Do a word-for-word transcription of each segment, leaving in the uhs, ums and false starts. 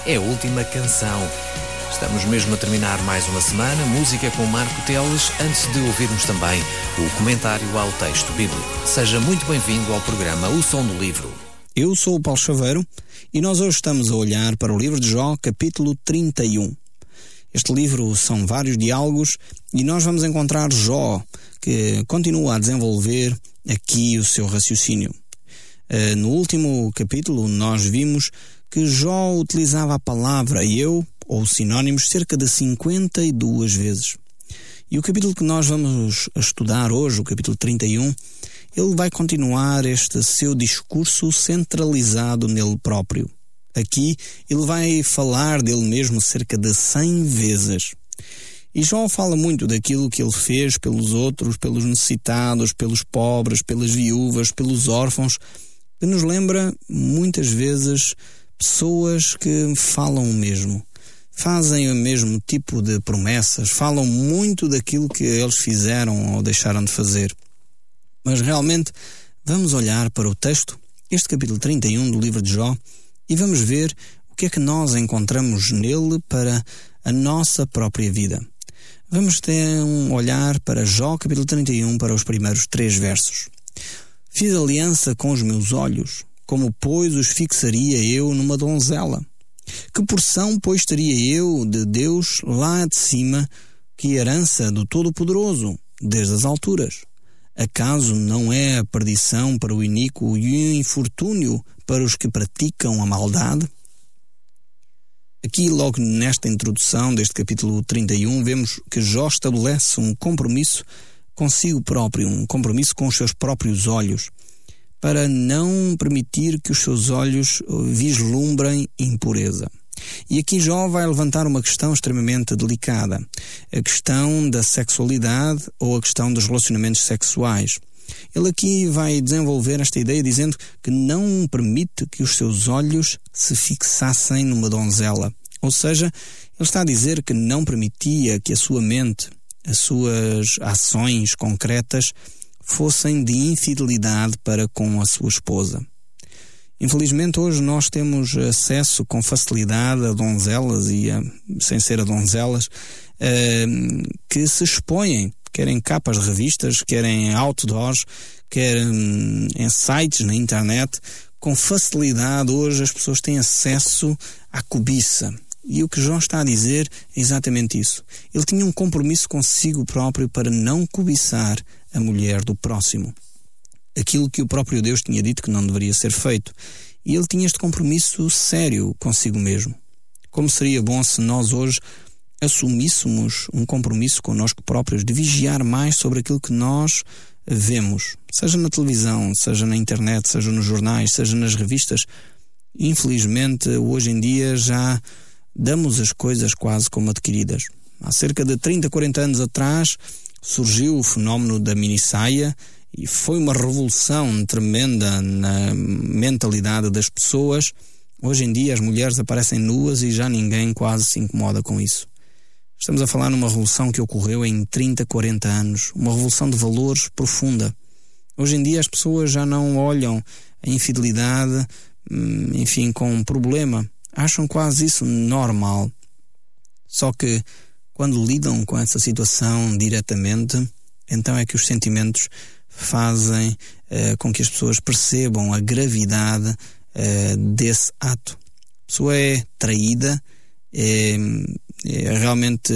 é a última canção. Estamos mesmo a terminar mais uma semana, música com Marco Teles, antes de ouvirmos também o comentário ao texto bíblico. Seja muito bem-vindo ao programa O Som do Livro. Eu sou o Paulo Chaveiro e nós hoje estamos a olhar para o livro de Jó, capítulo trinta e um. Este livro são vários diálogos e nós vamos encontrar Jó, que continua a desenvolver aqui o seu raciocínio. Uh, no último capítulo nós vimos que Jó utilizava a palavra eu, ou sinónimos, cerca de cinquenta e duas vezes. E o capítulo que nós vamos estudar hoje, o capítulo trinta e um, ele vai continuar este seu discurso centralizado nele próprio. Aqui ele vai falar dele mesmo cerca de cem vezes. E Jó fala muito daquilo que ele fez pelos outros, pelos necessitados, pelos pobres, pelas viúvas, pelos órfãos, que nos lembra muitas vezes pessoas que falam o mesmo. Fazem o mesmo tipo de promessas, falam muito daquilo que eles fizeram ou deixaram de fazer. Mas realmente vamos olhar para o texto, este capítulo trinta e um do livro de Jó, e vamos ver o que é que nós encontramos nele para a nossa própria vida. Vamos ter um olhar para Jó, capítulo trinta e um, para os primeiros três versos. Fiz aliança com os meus olhos, como pois os fixaria eu numa donzela? Que porção, pois, teria eu de Deus lá de cima, que herança do Todo-Poderoso, desde as alturas? Acaso não é a perdição para o iníquo e o infortúnio para os que praticam a maldade? Aqui, logo nesta introdução deste capítulo trinta e um, vemos que Jó estabelece um compromisso consigo próprio, um compromisso com os seus próprios olhos, para não permitir que os seus olhos vislumbrem impureza. E aqui Jó vai levantar uma questão extremamente delicada, a questão da sexualidade ou a questão dos relacionamentos sexuais. Ele aqui vai desenvolver esta ideia dizendo que não permite que os seus olhos se fixassem numa donzela. Ou seja, ele está a dizer que não permitia que a sua mente, as suas ações concretas, fossem de infidelidade para com a sua esposa. Infelizmente hoje nós temos acesso com facilidade a donzelas e a, sem ser a donzelas eh, que se expõem, quer em capas de revistas, quer em outdoors, quer em sites na internet. Com facilidade hoje as pessoas têm acesso à cobiça. E o que Jó está a dizer é exatamente isso. Ele tinha um compromisso consigo próprio para não cobiçar a mulher do próximo. Aquilo que o próprio Deus tinha dito que não deveria ser feito. E ele tinha este compromisso sério consigo mesmo. Como seria bom se nós hoje assumíssemos um compromisso connosco próprios de vigiar mais sobre aquilo que nós vemos, seja na televisão, seja na internet, seja nos jornais, seja nas revistas. Infelizmente, hoje em dia já damos as coisas quase como adquiridas. Há cerca de trinta, quarenta anos atrás surgiu o fenómeno da minissaia e foi uma revolução tremenda na mentalidade das pessoas. Hoje em dia as mulheres aparecem nuas e já ninguém quase se incomoda com isso. Estamos a falar numa revolução que ocorreu em trinta, quarenta anos, uma revolução de valores profunda. Hoje em dia as pessoas já não olham a infidelidade, enfim, com um problema. Acham quase isso normal. Só que quando lidam com essa situação diretamente, então é que os sentimentos fazem uh, com que as pessoas percebam a gravidade uh, desse ato. A pessoa é traída, é, é realmente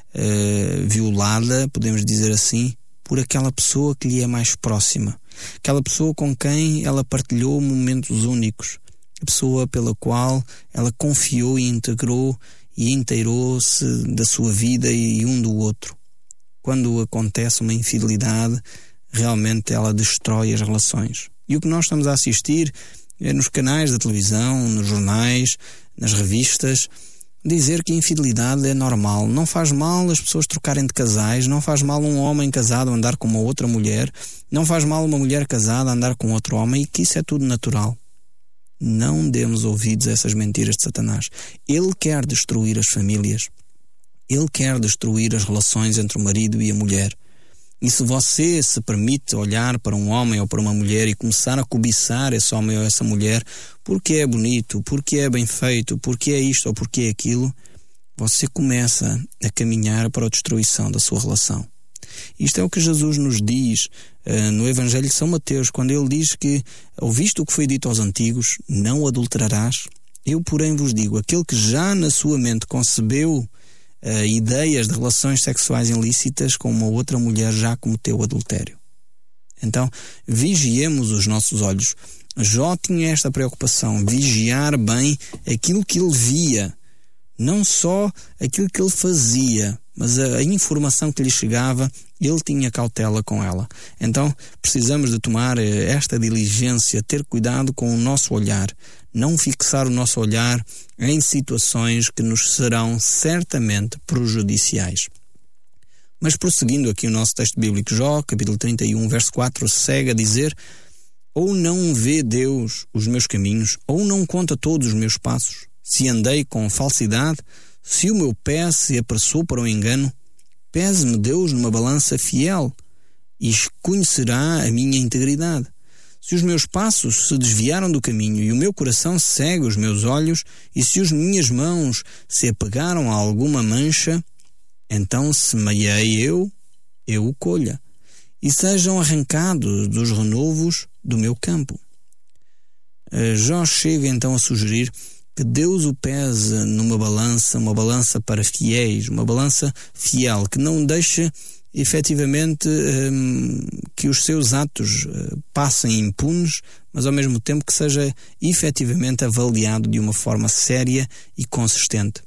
uh, violada, podemos dizer assim, por aquela pessoa que lhe é mais próxima. Aquela pessoa com quem ela partilhou momentos únicos. A pessoa pela qual ela confiou e integrou e inteirou-se da sua vida e um do outro. Quando acontece uma infidelidade, realmente ela destrói as relações. E o que nós estamos a assistir é nos canais da televisão, nos jornais, nas revistas, dizer que a infidelidade é normal. Não faz mal as pessoas trocarem de casais, não faz mal um homem casado andar com uma outra mulher, não faz mal uma mulher casada andar com outro homem e que isso é tudo natural. Não demos ouvidos a essas mentiras de Satanás. Ele quer destruir as famílias. Ele quer destruir as relações entre o marido e a mulher. E se você se permite olhar para um homem ou para uma mulher e começar a cobiçar esse homem ou essa mulher porque é bonito, porque é bem feito, porque é isto ou porque é aquilo, você começa a caminhar para a destruição da sua relação. Isto é o que Jesus nos diz uh, no Evangelho de São Mateus, quando ele diz que, ouviste o que foi dito aos antigos, não adulterarás. Eu, porém, vos digo, aquele que já na sua mente concebeu uh, ideias de relações sexuais ilícitas com uma outra mulher já cometeu adultério. Então, vigiemos os nossos olhos. Jó tinha esta preocupação, vigiar bem aquilo que ele via, não só aquilo que ele fazia, mas a, a informação que lhe chegava, ele tinha cautela com ela. Então, precisamos de tomar esta diligência, ter cuidado com o nosso olhar, não fixar o nosso olhar em situações que nos serão certamente prejudiciais. Mas prosseguindo aqui o nosso texto bíblico, Jó, capítulo trinta e um, verso quatro, segue a dizer: ou não vê Deus os meus caminhos, ou não conta todos os meus passos? Se andei com falsidade, se o meu pé se apressou para o engano, pese-me Deus numa balança fiel e conhecerá a minha integridade. Se os meus passos se desviaram do caminho e o meu coração segue os meus olhos, e se as minhas mãos se apegaram a alguma mancha, então semeei eu, eu o colha, e sejam arrancados dos renovos do meu campo. Jó chega então a sugerir que Deus o pese numa balança, uma balança para fiéis, uma balança fiel, que não deixe efetivamente hum, que os seus atos uh, passem impunes, mas ao mesmo tempo que seja efetivamente avaliado de uma forma séria e consistente.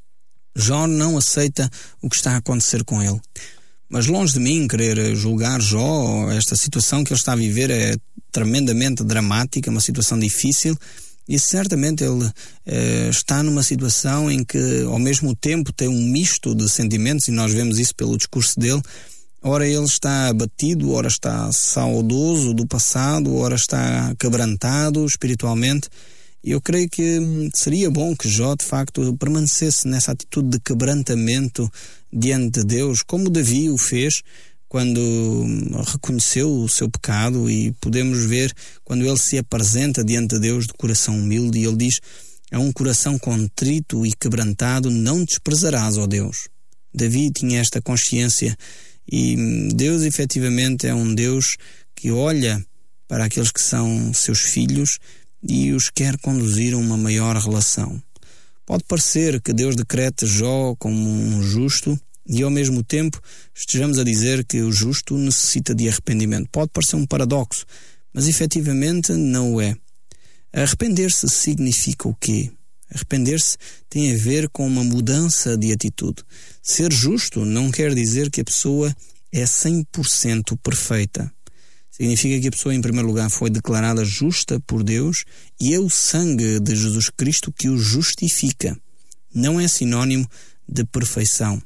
Jó não aceita o que está a acontecer com ele. Mas longe de mim querer julgar Jó, esta situação que ele está a viver é tremendamente dramática, uma situação difícil, e certamente ele eh, está numa situação em que ao mesmo tempo tem um misto de sentimentos, e nós vemos isso pelo discurso dele. Ora ele está abatido, ora está saudoso do passado, ora está quebrantado espiritualmente. E eu creio que seria bom que Jó de facto permanecesse nessa atitude de quebrantamento diante de Deus, como Davi o fez quando reconheceu o seu pecado, e podemos ver quando ele se apresenta diante de Deus de coração humilde, e ele diz: a um coração contrito e quebrantado não desprezarás, ó Deus. Davi tinha esta consciência, e Deus efetivamente é um Deus que olha para aqueles que são seus filhos e os quer conduzir a uma maior relação. Pode parecer que Deus decrete Jó como um justo e ao mesmo tempo estejamos a dizer que o justo necessita de arrependimento. Pode parecer um paradoxo, mas efetivamente não o é. Arrepender-se significa o quê? Arrepender-se tem a ver com uma mudança de atitude. Ser justo não quer dizer que a pessoa é cem por cento perfeita. Significa que a pessoa, em primeiro lugar, foi declarada justa por Deus, e é o sangue de Jesus Cristo que o justifica. Não é sinónimo de perfeição.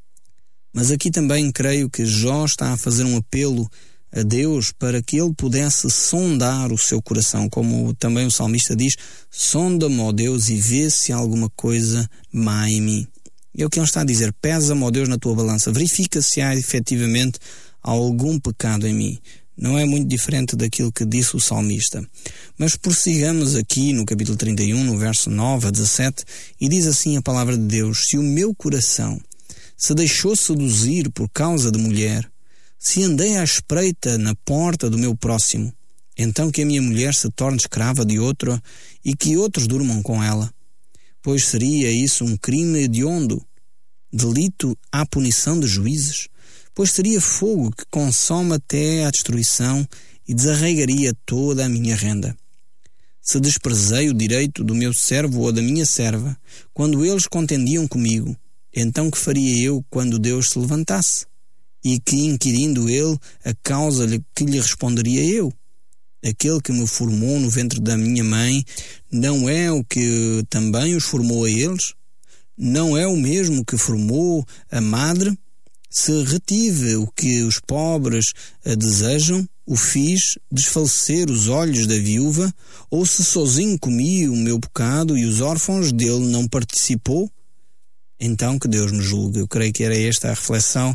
Mas aqui também creio que Jó está a fazer um apelo a Deus para que ele pudesse sondar o seu coração, como também o salmista diz: sonda-me, ó Deus, e vê se há alguma coisa má em mim. É o que ele está a dizer: pesa-me, ó Deus, na tua balança, verifica se há efetivamente algum pecado em mim. Não é muito diferente daquilo que disse o salmista. Mas prossigamos aqui no capítulo trinta e um, no verso nove a dezassete, e diz assim a palavra de Deus: se o meu coração se deixou seduzir por causa de mulher, se andei à espreita na porta do meu próximo, então que a minha mulher se torne escrava de outro e que outros durmam com ela. Pois seria isso um crime hediondo, delito à punição de juízes, pois seria fogo que consome até à destruição e desarraigaria toda a minha renda. Se desprezei o direito do meu servo ou da minha serva, quando eles contendiam comigo, então que faria eu quando Deus se levantasse? E que, inquirindo ele a causa que lhe responderia eu? Aquele que me formou no ventre da minha mãe, não é o que também os formou a eles? Não é o mesmo que formou a madre? Se retive o que os pobres desejam, o fiz desfalecer os olhos da viúva, ou se sozinho comi o meu pecado e os órfãos dele não participou? Então que Deus me julgue. Eu creio que era esta a reflexão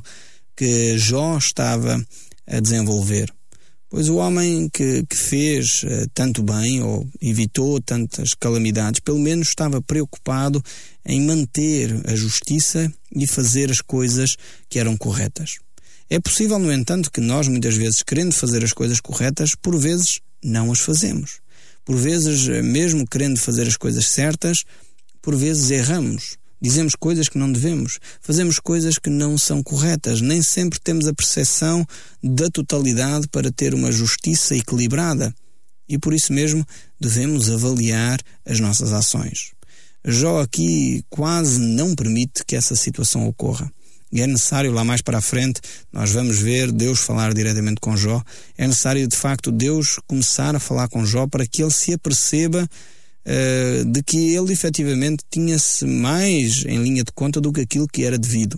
que Jó estava a desenvolver. Pois o homem que, que fez uh, tanto bem, ou evitou tantas calamidades, pelo menos estava preocupado em manter a justiça e fazer as coisas que eram corretas. É possível, no entanto, que nós, muitas vezes, querendo fazer as coisas corretas, por vezes não as fazemos. Por vezes, mesmo querendo fazer as coisas certas, por vezes erramos. Dizemos coisas que não devemos, fazemos coisas que não são corretas, nem sempre temos a percepção da totalidade para ter uma justiça equilibrada. E por isso mesmo devemos avaliar as nossas ações. Jó aqui quase não permite que essa situação ocorra. E é necessário, lá mais para a frente, nós vamos ver Deus falar diretamente com Jó. É necessário, de facto, Deus começar a falar com Jó para que ele se aperceba Uh, de que ele efetivamente tinha-se mais em linha de conta do que aquilo que era devido.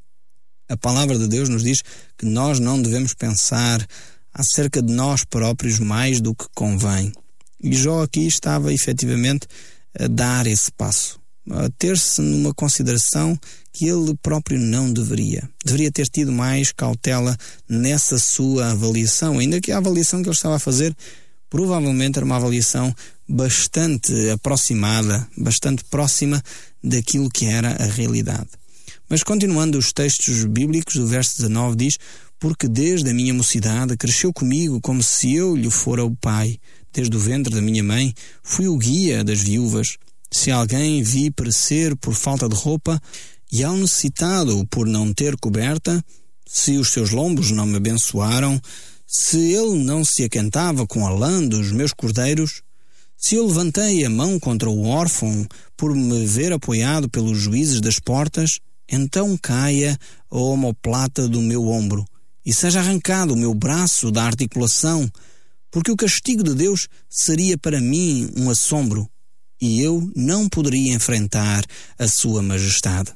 A palavra de Deus nos diz que nós não devemos pensar acerca de nós próprios mais do que convém. E Jó aqui estava efetivamente a dar esse passo, a ter-se numa consideração que ele próprio não deveria. Deveria ter tido mais cautela nessa sua avaliação, ainda que a avaliação que ele estava a fazer provavelmente era uma avaliação bastante aproximada, bastante próxima daquilo que era a realidade. Mas continuando os textos bíblicos, o verso dezanove diz: porque desde a minha mocidade cresceu comigo como se eu lhe fora o pai. Desde o ventre da minha mãe fui o guia das viúvas. Se alguém vi perecer por falta de roupa, e ao necessitado por não ter coberta, se os seus lombos não me abençoaram, se ele não se aquentava com a lã dos meus cordeiros, se eu levantei a mão contra o órfão por me ver apoiado pelos juízes das portas, então caia a omoplata do meu ombro e seja arrancado o meu braço da articulação, porque o castigo de Deus seria para mim um assombro e eu não poderia enfrentar a sua majestade.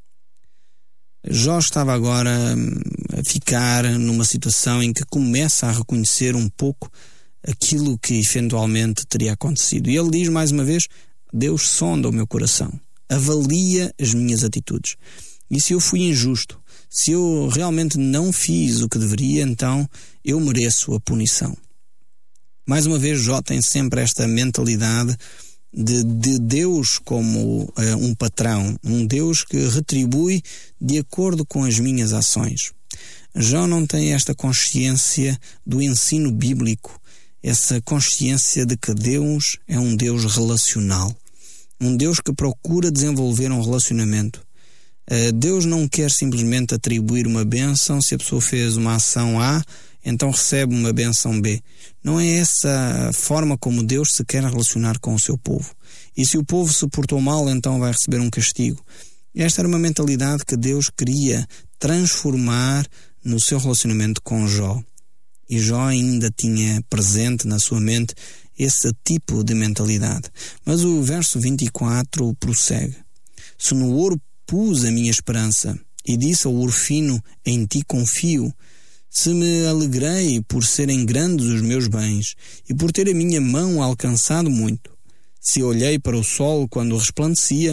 Jó estava agora a ficar numa situação em que começa a reconhecer um pouco aquilo que eventualmente teria acontecido. E ele diz mais uma vez: Deus sonda o meu coração, avalia as minhas atitudes. E se eu fui injusto, se eu realmente não fiz o que deveria, então eu mereço a punição. Mais uma vez, Jó tem sempre esta mentalidade De, de Deus como uh, um patrão, um Deus que retribui de acordo com as minhas ações. Jó não tem esta consciência do ensino bíblico, essa consciência de que Deus é um Deus relacional, um Deus que procura desenvolver um relacionamento. Uh, Deus não quer simplesmente atribuir uma bênção se a pessoa fez uma ação A, então recebe uma bênção B. Não é essa a forma como Deus se quer relacionar com o seu povo. E se o povo se portou mal, então vai receber um castigo. Esta era uma mentalidade que Deus queria transformar no seu relacionamento com Jó. E Jó ainda tinha presente na sua mente esse tipo de mentalidade. Mas o verso vinte e quatro prossegue: se no ouro pus a minha esperança e disse ao ouro fino: em ti confio, se me alegrei por serem grandes os meus bens e por ter a minha mão alcançado muito, se olhei para o sol quando resplandecia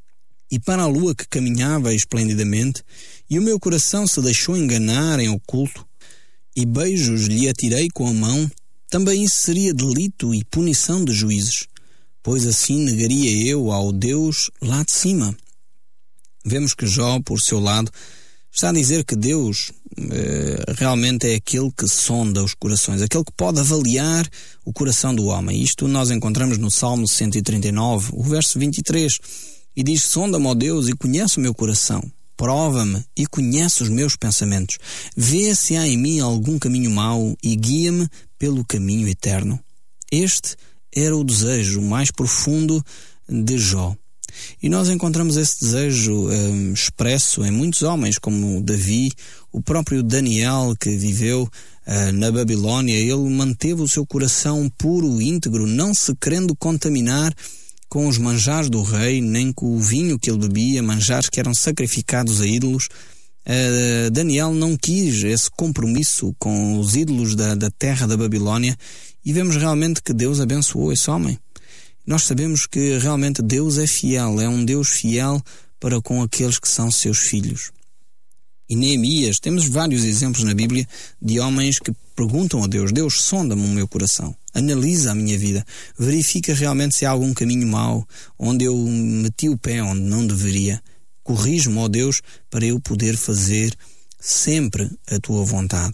e para a lua que caminhava esplendidamente, e o meu coração se deixou enganar em oculto, e beijos lhe atirei com a mão, também isso seria delito e punição de juízes, pois assim negaria eu ao Deus lá de cima. Vemos que Jó, por seu lado, está a dizer que Deus eh, realmente é aquele que sonda os corações, aquele que pode avaliar o coração do homem. Isto nós encontramos no Salmo cento e trinta e nove, o verso vinte e três, e diz: sonda-me, ó Deus, e conhece o meu coração, prova-me e conhece os meus pensamentos, vê se há em mim algum caminho mau e guia-me pelo caminho eterno. Este era o desejo mais profundo de Jó. E nós encontramos esse desejo um, expresso em muitos homens, como Davi, o próprio Daniel, que viveu uh, na Babilônia. Ele manteve o seu coração puro e íntegro, não se querendo contaminar com os manjares do rei, nem com o vinho que ele bebia, manjares que eram sacrificados a ídolos. Uh, Daniel não quis esse compromisso com os ídolos da, da terra da Babilônia, e vemos realmente que Deus abençoou esse homem. Nós sabemos que realmente Deus é fiel, é um Deus fiel para com aqueles que são seus filhos. E Neemias, temos vários exemplos na Bíblia de homens que perguntam a Deus: Deus, sonda-me o meu coração, analisa a minha vida, verifica realmente se há algum caminho mau, onde eu meti o pé onde não deveria. Corrige-me, ó Deus, para eu poder fazer sempre a tua vontade.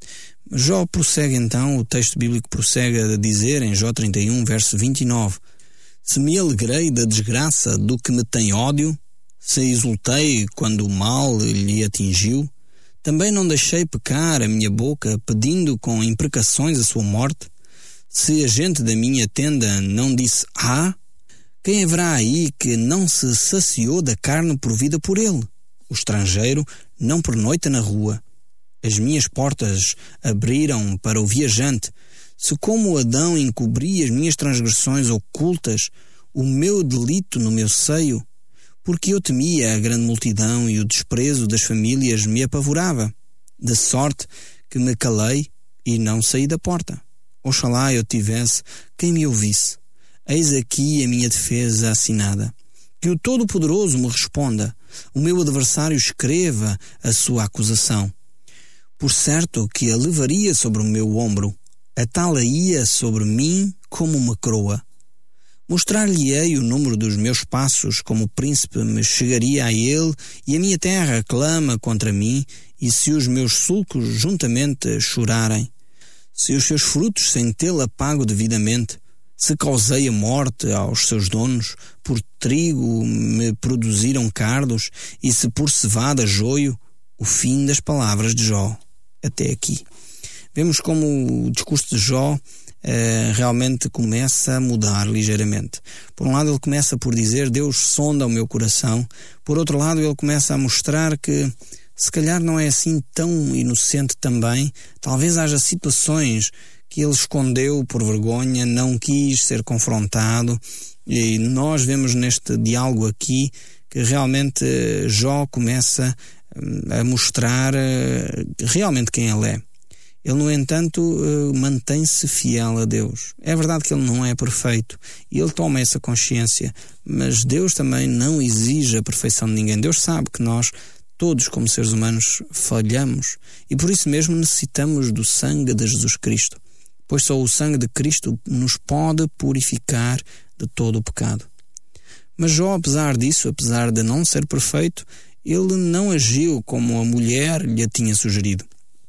Jó prossegue então, o texto bíblico prossegue a dizer em Jó trinta e um, verso vinte e nove: Se me alegrei da desgraça do que me tem ódio, se exultei quando o mal lhe atingiu, também não deixei pecar a minha boca, pedindo com imprecações a sua morte. Se a gente da minha tenda não disse ah, quem haverá aí que não se saciou da carne provida por ele? O estrangeiro não pernoita na rua. As minhas portas abriram para o viajante. Se como Adão encobri as minhas transgressões ocultas, o meu delito no meu seio, porque eu temia a grande multidão e o desprezo das famílias me apavorava, de sorte que me calei e não saí da porta. Oxalá eu tivesse quem me ouvisse. Eis aqui a minha defesa assinada. Que o Todo-Poderoso me responda, o meu adversário escreva a sua acusação. Por certo que a levaria sobre o meu ombro, atá-la-ia sobre mim como uma coroa. Mostrar-lhe-ei o número dos meus passos, como o príncipe me chegaria a ele, e a minha terra clama contra mim, e se os meus sulcos juntamente chorarem, se os seus frutos sem tê-la pago devidamente, se causei a morte aos seus donos, por trigo me produziram cardos, e se por cevada joio, o fim das palavras de Jó. Até aqui. Vemos como o discurso de Jó Uh, realmente começa a mudar ligeiramente. Por um lado ele começa por dizer: Deus sonda o meu coração. Por outro lado ele começa a mostrar que se calhar não é assim tão inocente também. Talvez haja situações que ele escondeu por vergonha, não quis ser confrontado, e nós vemos neste diálogo aqui que realmente Jó começa a mostrar realmente quem ele é. Ele, no entanto, mantém-se fiel a Deus. É verdade que ele não é perfeito e ele toma essa consciência, mas Deus também não exige a perfeição de ninguém. Deus sabe que nós, todos como seres humanos, falhamos e por isso mesmo necessitamos do sangue de Jesus Cristo, pois só o sangue de Cristo nos pode purificar de todo o pecado. Mas Jó, apesar disso, apesar de não ser perfeito, ele não agiu como a mulher lhe tinha sugerido.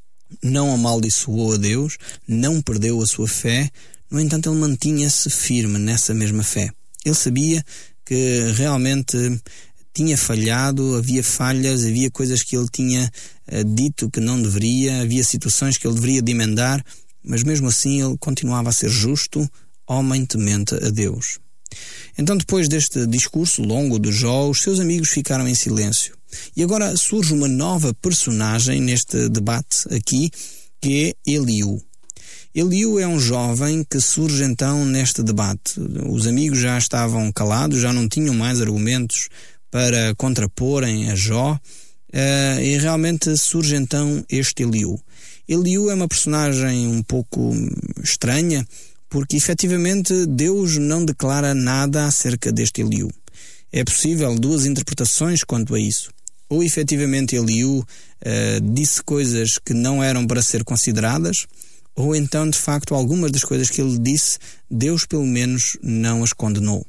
Não amaldiçoou a Deus, não perdeu a sua fé, no entanto ele mantinha-se firme nessa mesma fé. Ele sabia que realmente tinha falhado, havia falhas, havia coisas que ele tinha uh, dito que não deveria, havia situações que ele deveria de emendar, mas mesmo assim ele continuava a ser justo, homem temente a Deus. Então, depois deste discurso longo de Jó, os seus amigos ficaram em silêncio. E agora surge uma nova personagem neste debate aqui, que é Eliú. Eliú é um jovem que surge então neste debate. Os amigos já estavam calados, já não tinham mais argumentos para contraporem a Jó, uh, e realmente surge então este Eliú. Eliú é uma personagem um pouco estranha, porque efetivamente Deus não declara nada acerca deste Eliú. É possível duas interpretações quanto a isso. Ou efetivamente Eliú uh, disse coisas que não eram para ser consideradas, ou então de facto algumas das coisas que ele disse, Deus pelo menos não as condenou.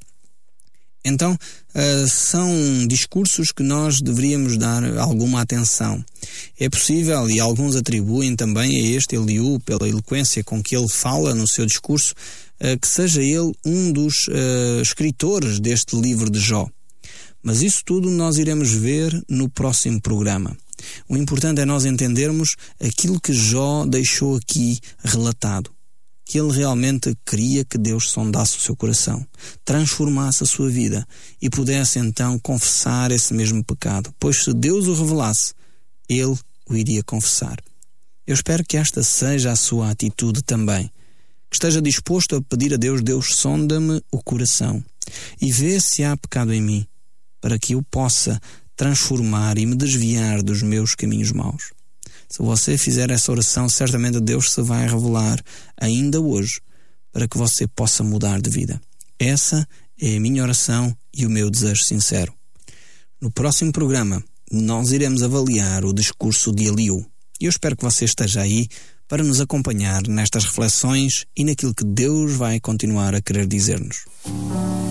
Então uh, são discursos que nós deveríamos dar alguma atenção. É possível, e alguns atribuem também a este Eliú, pela eloquência com que ele fala no seu discurso, uh, que seja ele um dos uh, escritores deste livro de Jó. Mas isso tudo nós iremos ver no próximo programa. O importante é nós entendermos aquilo que Jó deixou aqui relatado. Que ele realmente queria que Deus sondasse o seu coração, transformasse a sua vida e pudesse então confessar esse mesmo pecado. Pois se Deus o revelasse, ele o iria confessar. Eu espero que esta seja a sua atitude também. Que esteja disposto a pedir a Deus: Deus, sonda-me o coração e vê se há pecado em mim, para que eu possa transformar e me desviar dos meus caminhos maus. Se você fizer essa oração, certamente Deus se vai revelar ainda hoje para que você possa mudar de vida. Essa é a minha oração e o meu desejo sincero. No próximo programa, nós iremos avaliar o discurso de Eliú. E eu espero que você esteja aí para nos acompanhar nestas reflexões e naquilo que Deus vai continuar a querer dizer-nos.